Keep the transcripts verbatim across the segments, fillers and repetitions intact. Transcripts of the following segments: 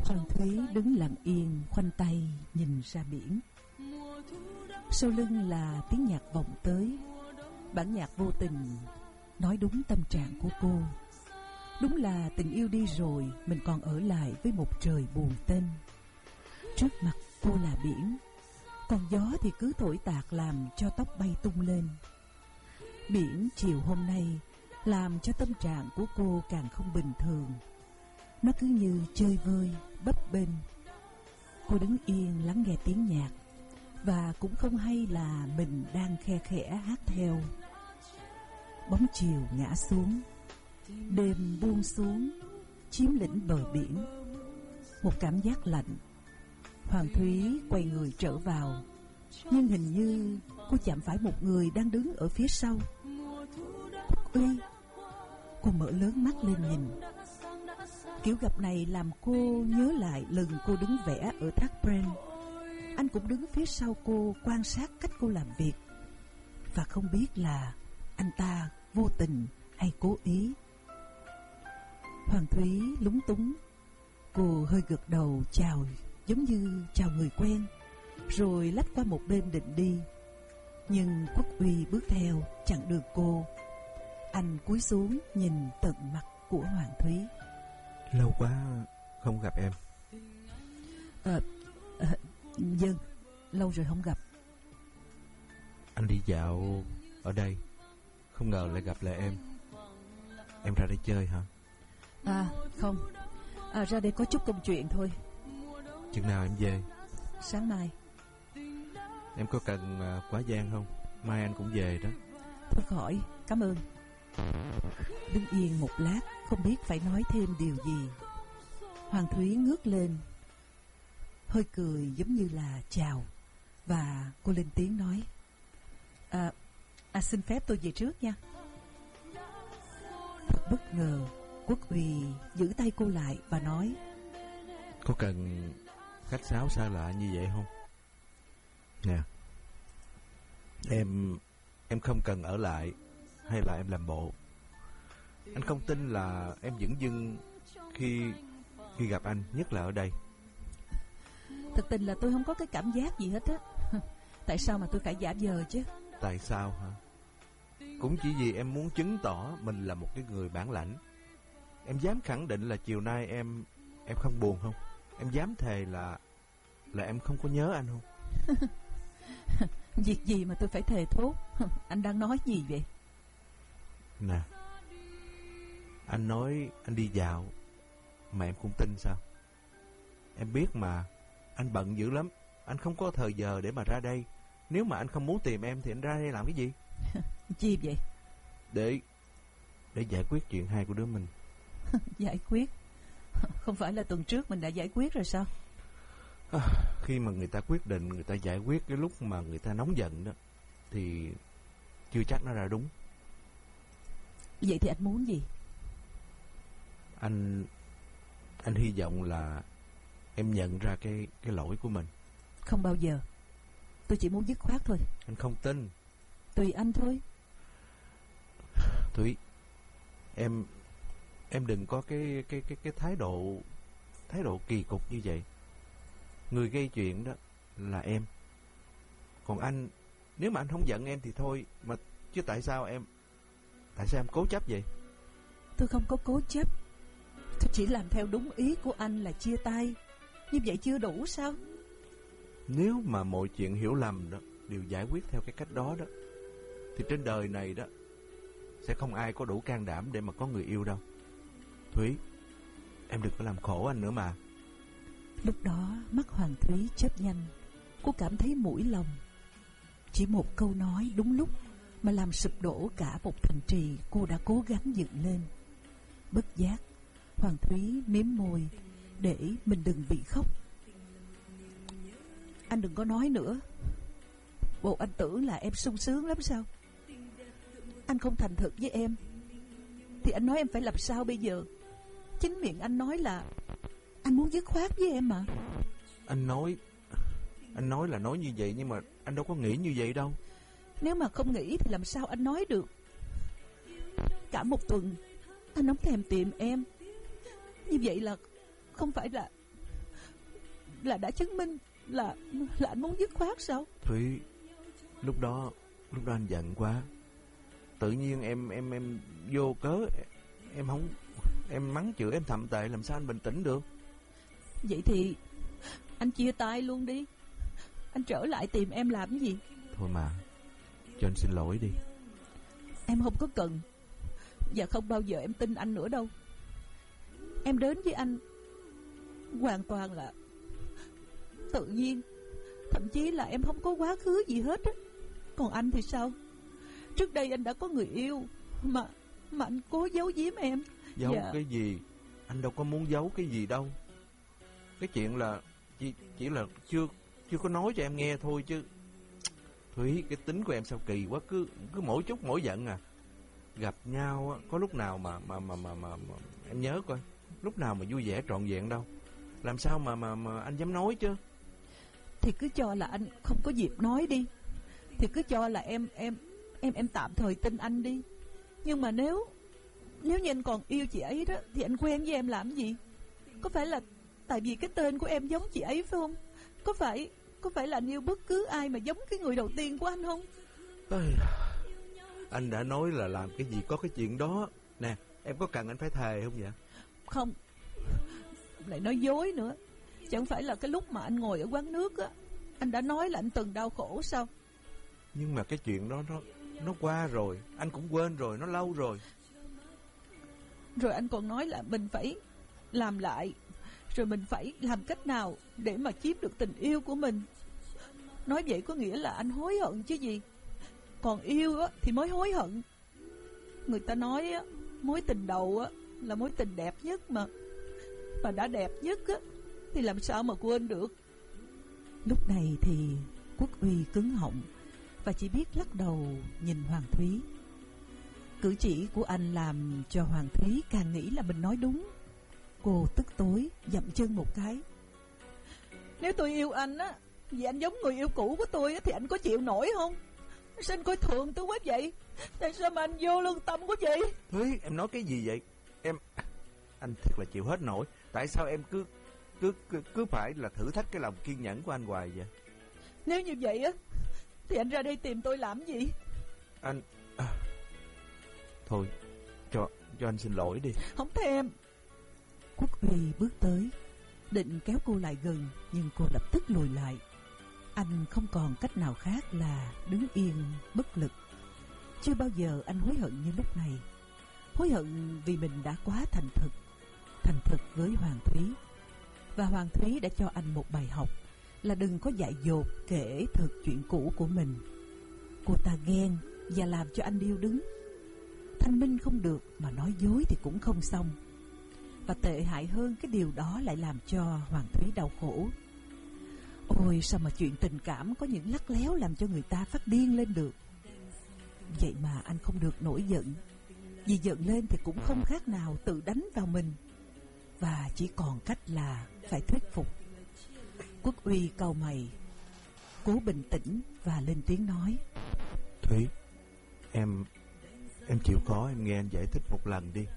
Hoàng Thúy đứng lặng yên, khoanh tay nhìn ra biển. Sau lưng là tiếng nhạc vọng tới. Bản nhạc vô tình nói đúng tâm trạng của cô. Đúng là tình yêu đi rồi, mình còn ở lại với một trời buồn tênh. Trước mặt cô là biển, còn gió thì cứ thổi tạt làm cho tóc bay tung lên. Biển chiều hôm nay làm cho tâm trạng của cô càng không bình thường. Nó cứ như chơi vơi, bấp bênh. Cô đứng yên lắng nghe tiếng nhạc, và cũng không hay là mình đang khe khẽ hát theo. Bóng chiều ngã xuống, đêm buông xuống, chiếm lĩnh bờ biển. Một cảm giác lạnh. Hoàng Thúy quay người trở vào, nhưng hình như cô chạm phải một người đang đứng ở phía sau. Quốc Uy. Cô mở lớn mắt lên nhìn. Kiểu gặp này làm cô nhớ lại lần cô đứng vẽ ở thác Brent. Anh cũng đứng phía sau cô, quan sát cách cô làm việc, và không biết là anh ta vô tình hay cố ý. Hoàng Thúy lúng túng. Cô hơi gật đầu chào, giống như chào người quen, rồi lách qua một bên định đi. Nhưng Quốc Uy bước theo chặn đường cô. Anh cúi xuống nhìn tận mặt của Hoàng Thúy. Lâu quá không gặp em. Ờ, à, Dân, lâu rồi không gặp. Anh đi dạo ở đây, không ngờ lại gặp lại em. Em ra đây chơi hả? À không, à, ra đây có chút công chuyện thôi. Chừng nào em về? Sáng mai. Em có cần quá giang không? Mai anh cũng về đó. Thôi khỏi, cảm ơn. Đứng yên một lát, không biết phải nói thêm điều gì. Hoàng Thúy ngước lên, hơi cười giống như là chào, và cô lên tiếng nói: À, à xin phép tôi về trước nha. Thật bất ngờ, Quốc Uy giữ tay cô lại và nói: Có cần khách sáo xa lạ như vậy không? Nè, Em Em không cần ở lại, hay là em làm bộ. Anh không tin là em dửng dưng Khi Khi gặp anh, nhất là ở đây. Thực tình là tôi không có cái cảm giác gì hết á. Tại sao mà tôi phải giả vờ chứ? Tại sao hả? Cũng chỉ vì em muốn chứng tỏ mình là một cái người bản lãnh. Em dám khẳng định là chiều nay em Em không buồn không? Em dám thề là Là em không có nhớ anh không? Việc gì mà tôi phải thề thốt? Anh đang nói gì vậy? Nè, anh nói anh đi dạo mà em cũng tin sao? Em biết mà, anh bận dữ lắm. Anh không có thời giờ để mà ra đây. Nếu mà anh không muốn tìm em thì anh ra đây làm cái gì? Chi vậy? Để Để giải quyết chuyện hai của đứa mình. Giải quyết? Không phải là tuần trước mình đã giải quyết rồi sao? À, khi mà người ta quyết định, người ta giải quyết cái lúc mà người ta nóng giận đó, thì chưa chắc nó ra đúng. Vậy thì anh muốn gì? Anh Anh hy vọng là em nhận ra cái cái lỗi của mình. Không bao giờ. Tôi chỉ muốn dứt khoát thôi. Anh không tin. Tùy anh thôi. Thúy, Em Em đừng có cái cái cái cái thái độ Thái độ kỳ cục như vậy. Người gây chuyện đó là em. Còn anh, nếu mà anh không giận em thì thôi. Mà chứ tại sao em Tại sao em cố chấp vậy? Tôi không có cố chấp. Tôi chỉ làm theo đúng ý của anh là chia tay. Như vậy chưa đủ sao? Nếu mà mọi chuyện hiểu lầm đó đều giải quyết theo cái cách đó đó, thì trên đời này đó sẽ không ai có đủ can đảm để mà có người yêu đâu. Thúy, em đừng có làm khổ anh nữa mà. Lúc đó mắt Hoàng Thúy chớp nhanh. Cô cảm thấy mũi lòng. Chỉ một câu nói đúng lúc mà làm sụp đổ cả một thành trì cô đã cố gắng dựng lên. Bất giác, Hoàng Thúy mím môi để mình đừng bị khóc. Anh đừng có nói nữa. Bộ anh tưởng là em sung sướng lắm sao? Anh không thành thực với em thì anh nói em phải làm sao bây giờ? Chính miệng anh nói là anh muốn dứt khoát với em mà. Anh nói Anh nói là nói như vậy, nhưng mà anh đâu có nghĩ như vậy đâu. Nếu mà không nghĩ thì làm sao anh nói được? Cả một tuần anh không thèm tìm em. Như vậy là không phải là là đã chứng minh là là anh muốn dứt khoát sao? Thúy, lúc đó lúc đó anh giận quá, tự nhiên em em em vô cớ em không em mắng chửi em thậm tệ, làm sao anh bình tĩnh được? Vậy thì anh chia tay luôn đi, anh trở lại tìm em làm cái gì? Thôi mà, cho anh xin lỗi đi. Em không có cần, và không bao giờ em tin anh nữa đâu. Em đến với anh hoàn toàn là tự nhiên, thậm chí là em không có quá khứ gì hết á. Còn anh thì sao? Trước đây anh đã có người yêu mà mà anh cố giấu giếm em. Giấu dạ. Cái gì? Anh đâu có muốn giấu cái gì đâu. Cái chuyện là chỉ, chỉ là chưa chưa có nói cho em nghe thôi chứ. Thúy, cái tính của em sao kỳ quá, cứ cứ mỗi chút mỗi giận à. Gặp nhau á, có lúc nào mà mà mà mà mà, mà em nhớ coi, lúc nào mà vui vẻ trọn vẹn đâu. Làm sao mà mà mà anh dám nói chứ? Thì cứ cho là anh không có dịp nói đi, thì cứ cho là em em em em tạm thời tin anh đi. Nhưng mà nếu nếu như anh còn yêu chị ấy đó, thì anh quen với em làm gì? Có phải là tại vì cái tên của em giống chị ấy phải không? Có phải có phải là anh yêu bất cứ ai mà giống cái người đầu tiên của anh không? Anh đã nói là làm cái gì có cái chuyện đó. Nè, em có cần anh phải thề không vậy? Không, lại nói dối nữa. Chẳng phải là cái lúc mà anh ngồi ở quán nước á, anh đã nói là anh từng đau khổ sao? Nhưng mà cái chuyện đó nó nó qua rồi, anh cũng quên rồi, nó lâu rồi. Rồi anh còn nói là mình phải làm lại, rồi mình phải làm cách nào để mà chiếm được tình yêu của mình. Nói vậy có nghĩa là anh hối hận chứ gì. Còn yêu á thì mới hối hận. Người ta nói á, mối tình đầu á là mối tình đẹp nhất mà. Và đã đẹp nhất á thì làm sao mà quên được. Lúc này thì Quốc Uy cứng họng và chỉ biết lắc đầu nhìn Hoàng Thúy. Cử chỉ của anh làm cho Hoàng Thúy càng nghĩ là mình nói đúng. Cô tức tối dậm chân một cái. Nếu tôi yêu anh á, vì anh giống người yêu cũ của tôi á, thì anh có chịu nổi không? Sao anh coi thường tôi quá vậy? Tại sao mà anh vô lương tâm quá vậy? Thúy, em nói cái gì vậy? Em Anh thật là chịu hết nổi. Tại sao em cứ cứ cứ, cứ phải là thử thách cái lòng kiên nhẫn của anh hoài vậy? Nếu như vậy á, thì anh ra đây tìm tôi làm gì? Anh à, thôi, cho cho anh xin lỗi đi. Không thèm. Quốc Uy bước tới, định kéo cô lại gần, nhưng cô lập tức lùi lại. Anh không còn cách nào khác là đứng yên bất lực. Chưa bao giờ anh hối hận như lúc này. Hối hận vì mình đã quá thành thực, thành thực với Hoàng Thúy. Và Hoàng Thúy đã cho anh một bài học là đừng có dại dột kể thực chuyện cũ của mình. Cô ta ghen và làm cho anh điêu đứng. Thanh minh không được mà nói dối thì cũng không xong. Và tệ hại hơn, cái điều đó lại làm cho Hoàng Thúy đau khổ. Ôi, sao mà chuyện tình cảm có những lắt léo làm cho người ta phát điên lên được. Vậy mà anh không được nổi giận, vì giận lên thì cũng không khác nào tự đánh vào mình. Và chỉ còn cách là phải thuyết phục. Quốc Uy cau mày, cố bình tĩnh và lên tiếng nói. Thúy, em Em chịu khó em nghe anh giải thích một lần đi.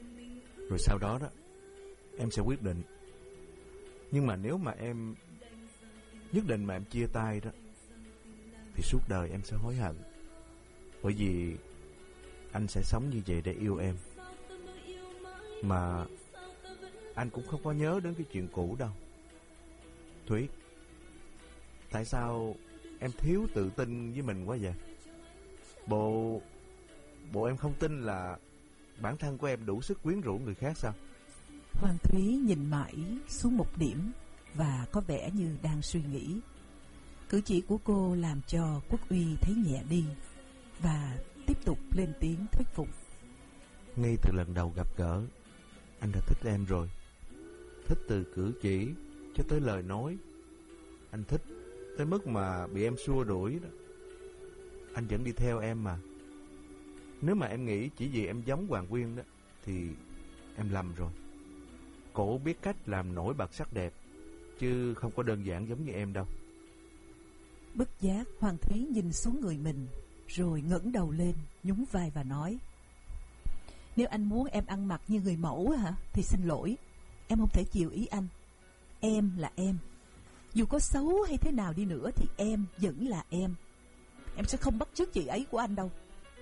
Rồi sau đó đó em sẽ quyết định. Nhưng mà nếu mà em nhất định mà em chia tay đó, thì suốt đời em sẽ hối hận. Bởi vì anh sẽ sống như vậy để yêu em. Mà anh cũng không có nhớ đến cái chuyện cũ đâu. Thúy, tại sao em thiếu tự tin với mình quá vậy? Bộ Bộ em không tin là bản thân của em đủ sức quyến rũ người khác sao? Hoàng Thúy nhìn mãi xuống một điểm và có vẻ như đang suy nghĩ. Cử chỉ của cô làm cho Quốc Uy thấy nhẹ đi và tiếp tục lên tiếng thuyết phục. Ngay từ lần đầu gặp gỡ, anh đã thích em rồi. Thích từ cử chỉ cho tới lời nói. Anh thích tới mức mà bị em xua đuổi đó, anh vẫn đi theo em mà. Nếu mà em nghĩ chỉ vì em giống Hoàng Quyên đó, thì em lầm rồi. Cổ biết cách làm nổi bật sắc đẹp, chứ không có đơn giản giống như em đâu. Bất giác Hoàng Thúy nhìn xuống người mình, rồi ngẩng đầu lên, nhún vai và nói. Nếu anh muốn em ăn mặc như người mẫu hả, thì xin lỗi, em không thể chiều ý anh. Em là em, Dù có xấu hay thế nào đi nữa thì em vẫn là em. Em sẽ không bắt chước chị ấy của anh đâu.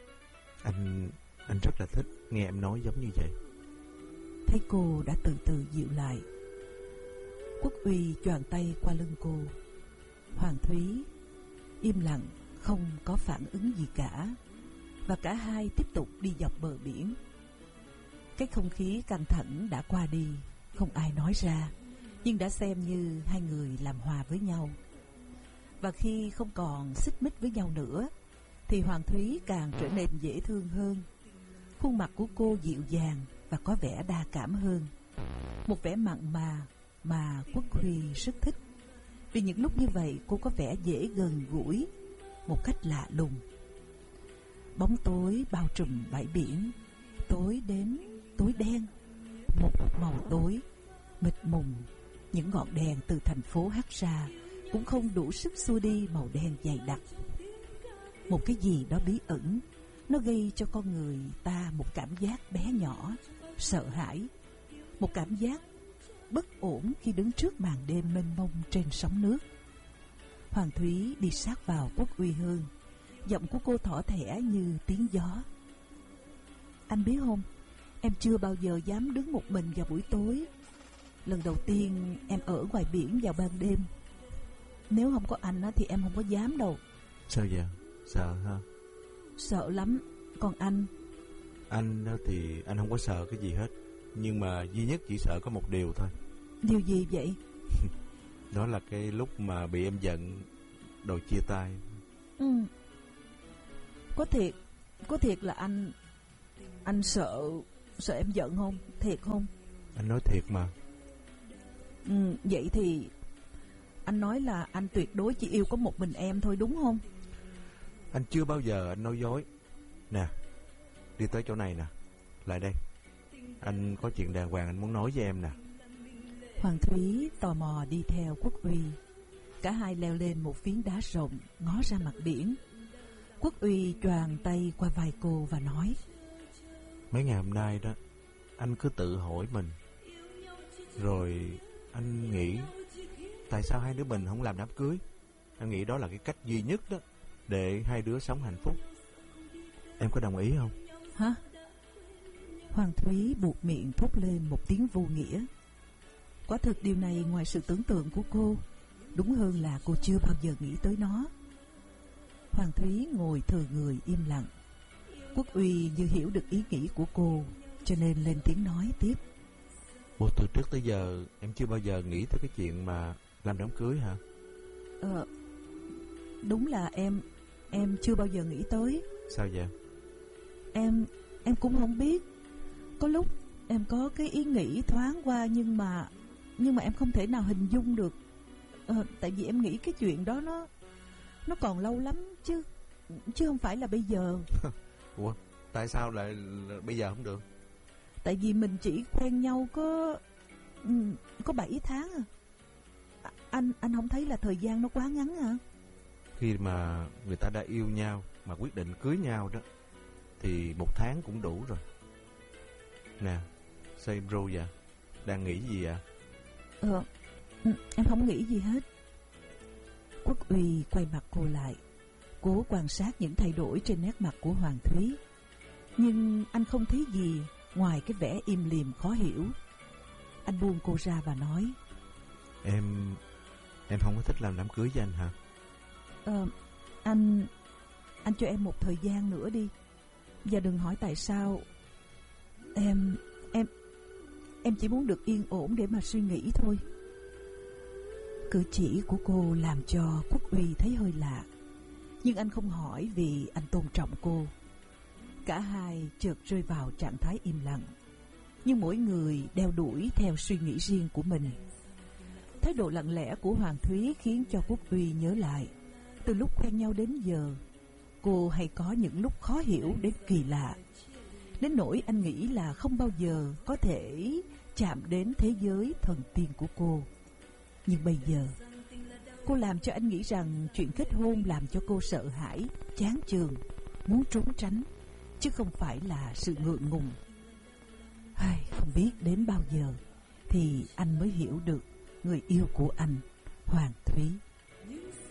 Anh anh rất là thích nghe em nói giống như vậy. Thấy cô đã từ từ dịu lại, Quốc Uy choàng tay qua lưng cô. Hoàng Thúy im lặng, không có phản ứng gì cả, và cả hai tiếp tục đi dọc bờ biển. Cái không khí căng thẳng đã qua đi, không ai nói ra, nhưng đã xem như hai người làm hòa với nhau. Và khi không còn xích mích với nhau nữa thì Hoàng Thúy càng trở nên dễ thương hơn. Khuôn mặt của cô dịu dàng và có vẻ đa cảm hơn, một vẻ mặn mà mà Quốc Huy rất thích. Vì những lúc như vậy cô có vẻ dễ gần gũi một cách lạ lùng. Bóng tối bao trùm bãi biển, tối đến tối đen, một màu tối mịt mùng. Những ngọn đèn từ thành phố hắt ra cũng không đủ sức xua đi màu đen dày đặc. Một cái gì đó bí ẩn, nó gây cho con người ta một cảm giác bé nhỏ, sợ hãi, một cảm giác bất ổn khi đứng trước màn đêm mênh mông trên sóng nước. Hoàng Thúy đi sát vào Quốc Uy hơn, giọng của cô thỏ thẻ như tiếng gió. Anh biết không, em chưa bao giờ dám đứng một mình vào buổi tối. Lần đầu tiên em ở ngoài biển vào ban đêm. Nếu không có anh thì em không có dám đâu. Sao vậy? Sợ ha? Sợ lắm. Còn anh? Anh thì anh không có sợ cái gì hết, nhưng mà duy nhất chỉ sợ có một điều thôi. Điều gì vậy? Đó là cái lúc mà bị em giận, đòi chia tay. Ừ. Có thiệt, có thiệt là anh Anh sợ Sợ em giận không? Thiệt không? Anh nói thiệt mà. Ừ, vậy thì anh nói là anh tuyệt đối chỉ yêu có một mình em thôi đúng không? Anh chưa bao giờ anh nói dối. Nè, đi tới chỗ này nè. Lại đây. Anh có chuyện đàng hoàng anh muốn nói với em nè. Hoàng Thúy tò mò đi theo Quốc Uy. Cả hai leo lên một phiến đá rộng, ngó ra mặt biển. Quốc Uy choàng tay qua vai cô và nói: Mấy ngày hôm nay đó, anh cứ tự hỏi mình, rồi anh nghĩ tại sao hai đứa mình không làm đám cưới. Anh nghĩ đó là cái cách duy nhất đó để hai đứa sống hạnh phúc. Em có đồng ý không? Hả? Hoàng Thúy buột miệng thốt lên một tiếng vô nghĩa. Quả thực điều này ngoài sự tưởng tượng của cô. Đúng hơn là cô chưa bao giờ nghĩ tới nó. Hoàng Thúy ngồi thờ người im lặng. Quốc Uy như hiểu được ý nghĩ của cô, cho nên lên tiếng nói tiếp: Ủa, từ trước tới giờ em chưa bao giờ nghĩ tới cái chuyện mà làm đám cưới hả? Ờ, đúng là em Em chưa bao giờ nghĩ tới. Sao vậy? Em Em cũng không biết. Có lúc em có cái ý nghĩ thoáng qua, nhưng mà Nhưng mà em không thể nào hình dung được. ờ, Tại vì em nghĩ cái chuyện đó Nó Nó còn lâu lắm chứ Chứ không phải là bây giờ. Ủa, tại sao lại là bây giờ không được? Tại vì mình chỉ quen nhau có Có bảy tháng à. Anh Anh không thấy là thời gian nó quá ngắn hả? Khi mà người ta đã yêu nhau mà quyết định cưới nhau đó thì một tháng cũng đủ rồi. Nè, sao em ru vậy? Đang nghĩ gì vậy? Ờ, em không nghĩ gì hết. Quốc Uy quay mặt cô lại, cố quan sát những thay đổi trên nét mặt của Hoàng Thúy. Nhưng anh không thấy gì ngoài cái vẻ im lìm khó hiểu. Anh buông cô ra và nói: Em Em không có thích làm đám cưới với anh hả? Ờ, anh Anh cho em một thời gian nữa đi. Và đừng hỏi tại sao. Em Em Em chỉ muốn được yên ổn để mà suy nghĩ thôi. Cử chỉ của cô làm cho Quốc Uy thấy hơi lạ, nhưng anh không hỏi vì anh tôn trọng cô. Cả hai chợt rơi vào trạng thái im lặng, nhưng mỗi người đeo đuổi theo suy nghĩ riêng của mình. Thái độ lặng lẽ của Hoàng Thúy khiến cho Quốc Uy nhớ lại, từ lúc quen nhau đến giờ, cô hay có những lúc khó hiểu đến kỳ lạ, đến nỗi anh nghĩ là không bao giờ có thể chạm đến thế giới thần tiên của cô. Nhưng bây giờ, cô làm cho anh nghĩ rằng chuyện kết hôn làm cho cô sợ hãi, chán chường, muốn trốn tránh, chứ không phải là sự ngượng ngùng. Ai, không biết đến bao giờ thì anh mới hiểu được người yêu của anh Hoàng Thúy.